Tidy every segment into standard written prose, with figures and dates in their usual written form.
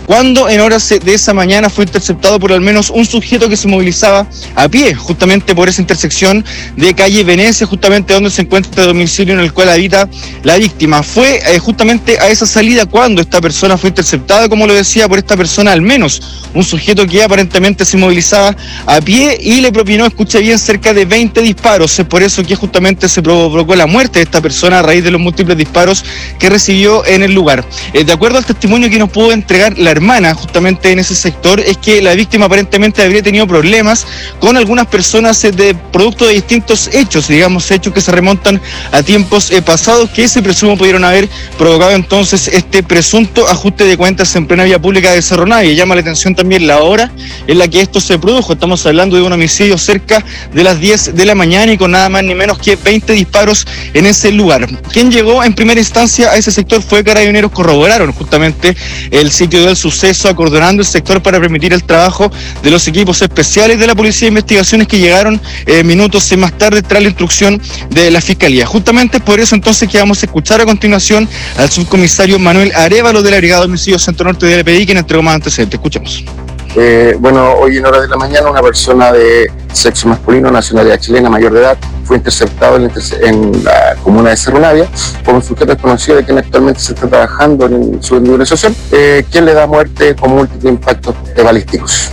cuando en horas de esa mañana fue interceptado por al menos un sujeto que se movilizaba a pie, justamente por esa intersección de calle Venecia, justamente donde se encuentra el domicilio en el cual habita la víctima. Fue justamente a esa salida cuando esta persona fue interceptada, como lo decía, por esta persona, al menos un sujeto que aparentemente se movilizaba a pie y le propinó, escuche bien, cerca de 20 disparos. Es por eso que justamente se provocó la muerte de esta persona a raíz de los múltiples disparos que recibió en el lugar. De acuerdo al testimonio que nos pudo entregar la hermana justamente en ese sector, es que la víctima aparentemente habría tenido problemas con algunas personas de producto de distintos hechos, digamos, hechos que se remontan a tiempos pasados, que se presume pudieron haber provocado entonces este presunto ajuste de cuentas en plena vía pública de Cerro Navia. Llama la atención también la hora en la que esto se produjo. Estamos hablando de un homicidio cerca de las 10 de la mañana y con nada más ni menos que 20 disparos en ese lugar. Quien llegó en primera instancia a ese sector fue Carabineros. Corroboraron justamente el sitio del suceso, acordonando el sector para permitir el trabajo de los equipos especiales de la Policía de Investigaciones que llegaron minutos más tarde tras la instrucción de la Fiscalía. Justamente por eso entonces que vamos a escuchar a continuación al subcomisario Manuel Arévalo de la Brigada de Homicidios Centro Norte de LPI, quien entregó más antecedentes. Escuchemos. Hoy en horas de la mañana una persona de sexo masculino, nacionalidad chilena, mayor de edad, fue interceptado en la comuna de Cerro Navia por un sujeto desconocido de quien actualmente se está trabajando en su individualización, quien le da muerte con múltiples impactos balísticos.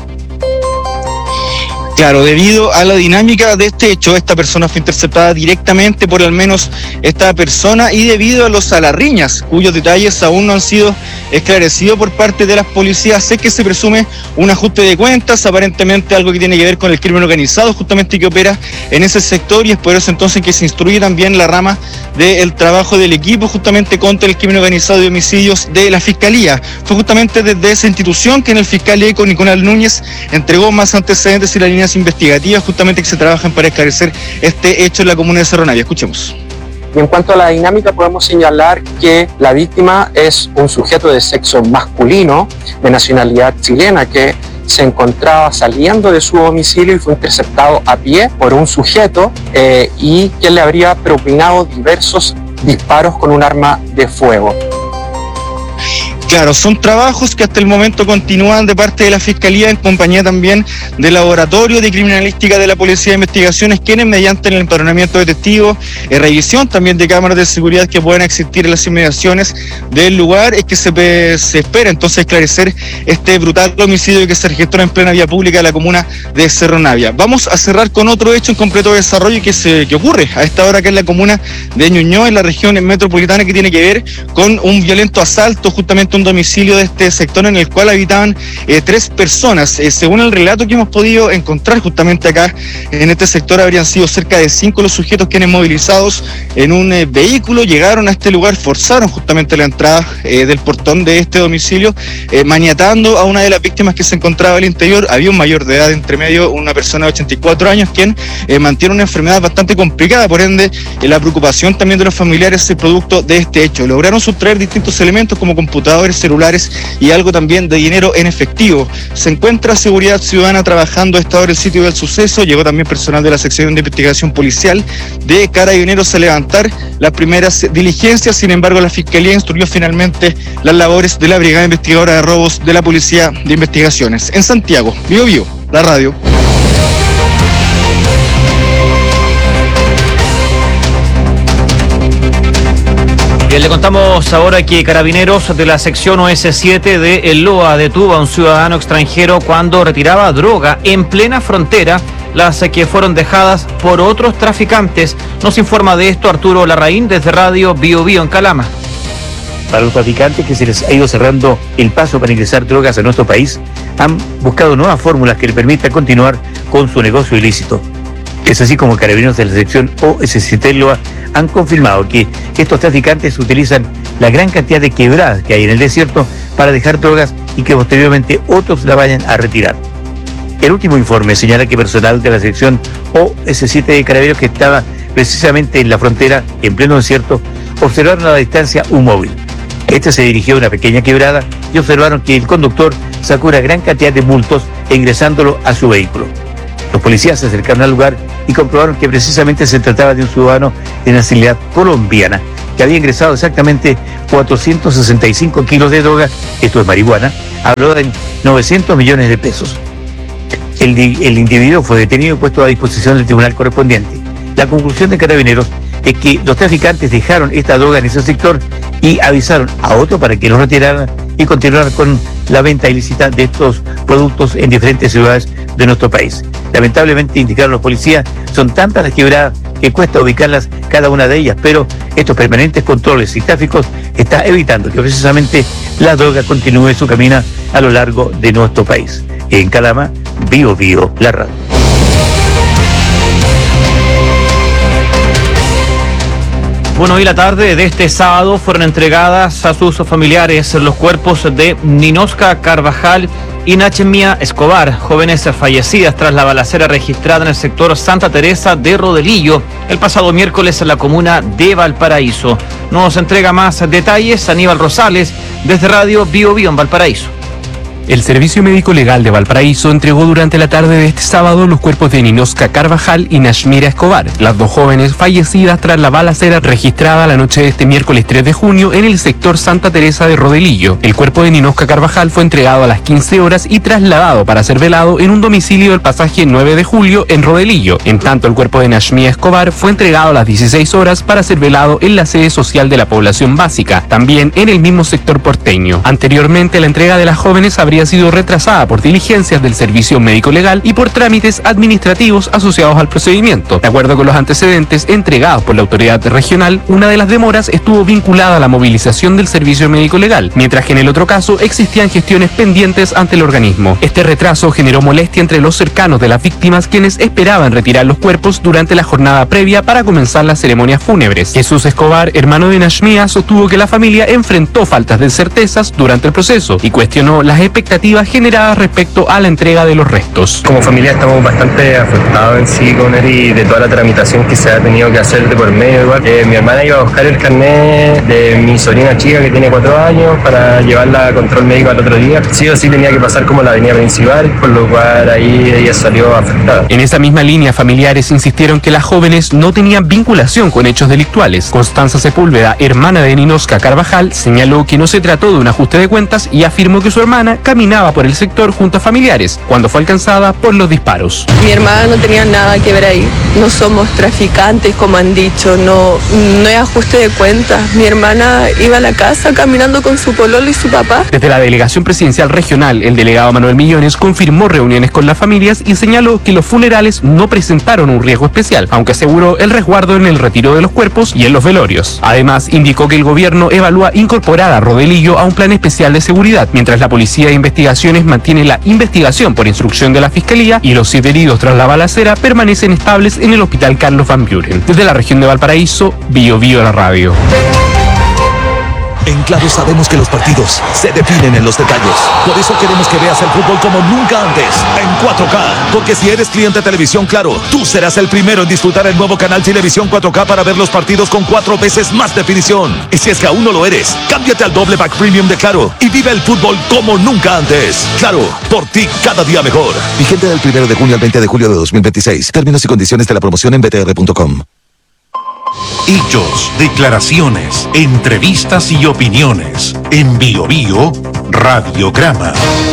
Claro, debido a la dinámica de este hecho, esta persona fue interceptada directamente por al menos esta persona y debido a las riñas, cuyos detalles aún no han sido esclarecidos por parte de las policías, es que se presume un ajuste de cuentas, aparentemente algo que tiene que ver con el crimen organizado, justamente que opera en ese sector, y es por eso entonces que se instruye también la rama del trabajo del equipo justamente contra el crimen organizado y homicidios de la Fiscalía. Fue justamente desde esa institución que en el fiscal ECO Nicolás Núñez entregó más antecedentes y la línea investigativas justamente que se trabajan para esclarecer este hecho en la comuna de Cerro Navia. Escuchemos. Y en cuanto a la dinámica, podemos señalar que la víctima es un sujeto de sexo masculino, de nacionalidad chilena, que se encontraba saliendo de su domicilio y fue interceptado a pie por un sujeto y que le habría propinado diversos disparos con un arma de fuego. Claro, son trabajos que hasta el momento continúan de parte de la Fiscalía en compañía también del Laboratorio de Criminalística de la Policía de Investigaciones, quienes mediante el empadronamiento de testigos, revisión también de cámaras de seguridad que puedan existir en las inmediaciones del lugar, es que se espera entonces esclarecer este brutal homicidio que se registró en plena vía pública de la comuna de Cerro Navia. Vamos a cerrar con otro hecho en completo desarrollo que ocurre a esta hora acá en la comuna de Ñuñoa, en la región metropolitana, que tiene que ver con un violento asalto, justamente un domicilio de este sector en el cual habitaban 3 personas. Según el relato que hemos podido encontrar justamente acá en este sector, habrían sido cerca de 5 los sujetos quienes, movilizados en un vehículo, llegaron a este lugar, forzaron justamente la entrada del portón de este domicilio, maniatando a una de las víctimas que se encontraba al interior. Había un mayor de edad entre medio, una persona de 84 años, quien mantiene una enfermedad bastante complicada, por ende la preocupación también de los familiares es producto de este hecho. Lograron sustraer distintos elementos como computadores, celulares y algo también de dinero en efectivo. Se encuentra Seguridad Ciudadana trabajando a esta hora el sitio del suceso. Llegó también personal de la sección de investigación policial de Carabineros a levantar las primeras diligencias. Sin embargo, la Fiscalía instruyó finalmente las labores de la Brigada Investigadora de Robos de la Policía de Investigaciones. En Santiago, Bio, la radio. Bien, le contamos ahora que Carabineros de la sección OS7 de El Loa detuvo a un ciudadano extranjero cuando retiraba droga en plena frontera, las que fueron dejadas por otros traficantes. Nos informa de esto Arturo Larraín desde Radio Bio en Calama. Para los traficantes que se les ha ido cerrando el paso para ingresar drogas a nuestro país, han buscado nuevas fórmulas que les permitan continuar con su negocio ilícito. Es así como Carabineros de la sección OS7 Loa han confirmado que estos traficantes utilizan la gran cantidad de quebradas que hay en el desierto para dejar drogas y que posteriormente otros la vayan a retirar. El último informe señala que personal de la sección OS7 de Carabineros que estaba precisamente en la frontera, en pleno desierto, observaron a la distancia un móvil. Este se dirigió a una pequeña quebrada y observaron que el conductor sacó una gran cantidad de bultos ingresándolo a su vehículo. Los policías se acercaron al lugar y comprobaron que precisamente se trataba de un ciudadano de nacionalidad colombiana que había ingresado exactamente 465 kilos de droga, esto es marihuana, habló de 900 millones de pesos. El individuo fue detenido y puesto a disposición del tribunal correspondiente. La conclusión de Carabineros es que los traficantes dejaron esta droga en ese sector y avisaron a otro para que lo retiraran y continuaran con la venta ilícita de estos productos en diferentes ciudades de nuestro país. Lamentablemente, indicaron los policías, son tantas las quebradas que cuesta ubicarlas cada una de ellas, pero estos permanentes controles y tráficos está evitando que precisamente la droga continúe su camino a lo largo de nuestro país. En Calama, Bio Bio, la radio. Bueno, hoy la tarde de este sábado fueron entregadas a sus familiares los cuerpos de Ninosca Carvajal y Nachemía Escobar, jóvenes fallecidas tras la balacera registrada en el sector Santa Teresa de Rodelillo el pasado miércoles en la comuna de Valparaíso. Nos entrega más detalles Aníbal Rosales desde Radio Bio Bio en Valparaíso. El Servicio Médico Legal de Valparaíso entregó durante la tarde de este sábado los cuerpos de Ninosca Carvajal y Nachemía Escobar, las dos jóvenes fallecidas tras la balacera registrada la noche de este miércoles 3 de junio en el sector Santa Teresa de Rodelillo. El cuerpo de Ninosca Carvajal fue entregado a las 15 horas y trasladado para ser velado en un domicilio del pasaje 9 de julio en Rodelillo. En tanto, el cuerpo de Nachemía Escobar fue entregado a las 16 horas para ser velado en la sede social de la población básica, también en el mismo sector porteño. Anteriormente, la entrega de las jóvenes habría sido retrasada por diligencias del Servicio Médico Legal y por trámites administrativos asociados al procedimiento. De acuerdo con los antecedentes entregados por la autoridad regional, una de las demoras estuvo vinculada a la movilización del Servicio Médico Legal, mientras que en el otro caso existían gestiones pendientes ante el organismo. Este retraso generó molestia entre los cercanos de las víctimas, quienes esperaban retirar los cuerpos durante la jornada previa para comenzar las ceremonias fúnebres. Jesús Escobar, hermano de Nachemía, sostuvo que la familia enfrentó faltas de certezas durante el proceso y cuestionó las expectativas generadas respecto a la entrega de los restos. Como familia estamos bastante afectados en sí con él y de toda la tramitación que se ha tenido que hacer de por medio. Igual. Mi hermana iba a buscar el carnet de mi sobrina chica que tiene 4 años para llevarla a control médico al otro día. Sí o sí tenía que pasar como la avenida principal, por lo cual ahí ella salió afectada. En esa misma línea, familiares insistieron que las jóvenes no tenían vinculación con hechos delictuales. Constanza Sepúlveda, hermana de Ninosca Carvajal, señaló que no se trató de un ajuste de cuentas y afirmó que su hermana caminaba por el sector junto a familiares cuando fue alcanzada por los disparos. Mi hermana no tenía nada que ver ahí. No somos traficantes, como han dicho, no hay ajuste de cuentas. Mi hermana iba a la casa caminando con su pololo y su papá. Desde la Delegación Presidencial Regional, el delegado Manuel Millones confirmó reuniones con las familias y señaló que los funerales no presentaron un riesgo especial, aunque aseguró el resguardo en el retiro de los cuerpos y en los velorios. Además, indicó que el gobierno evalúa incorporar a Rodelillo a un plan especial de seguridad, mientras la Policía de Investigaciones mantiene la investigación por instrucción de la Fiscalía y los 7 heridos tras la balacera permanecen estables en el Hospital Carlos Van Buren. Desde la región de Valparaíso, Bio Bio la radio. En Claro sabemos que los partidos se definen en los detalles. Por eso queremos que veas el fútbol como nunca antes, en 4K. Porque si eres cliente de Televisión Claro, tú serás el primero en disfrutar el nuevo canal Televisión 4K para ver los partidos con 4 veces más definición. Y si es que aún no lo eres, cámbiate al doble pack premium de Claro y vive el fútbol como nunca antes. Claro, por ti cada día mejor. Vigente del 1 de junio al 20 de julio de 2026. Términos y condiciones de la promoción en btr.com. Hechos, declaraciones, entrevistas y opiniones. En Bio Bio, Radiograma.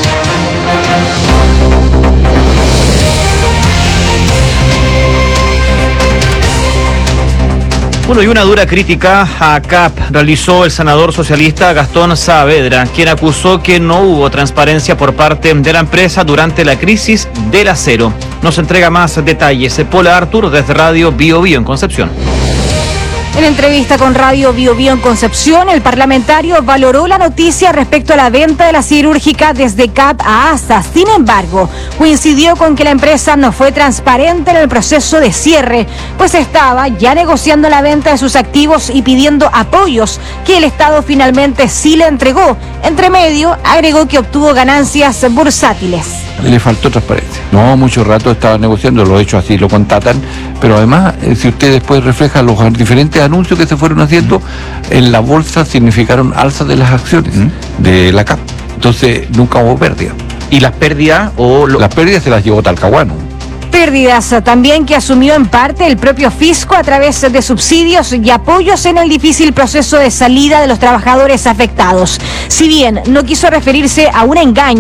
Bueno, y una dura crítica a CAP realizó el senador socialista Gastón Saavedra, quien acusó que no hubo transparencia por parte de la empresa durante la crisis del acero. Nos entrega más detalles Paula Artur desde Radio Bio Bio en Concepción. En entrevista con Radio Bio Bio en Concepción, el parlamentario valoró la noticia respecto a la venta de la siderúrgica desde CAP a ASA. Sin embargo, coincidió con que la empresa no fue transparente en el proceso de cierre, pues estaba ya negociando la venta de sus activos y pidiendo apoyos que el Estado finalmente sí le entregó. Entre medio, agregó que obtuvo ganancias bursátiles. Le faltó transparencia. No, mucho rato estaba negociando, los hechos así lo contatan, pero además, si usted después refleja los diferentes anuncios que se fueron haciendo, en la bolsa significaron alza de las acciones de la CAP. Entonces, nunca hubo pérdida. ¿Y las pérdidas Las pérdidas se las llevó Talcahuano. Pérdidas también que asumió en parte el propio fisco a través de subsidios y apoyos en el difícil proceso de salida de los trabajadores afectados. Si bien no quiso referirse a un engaño,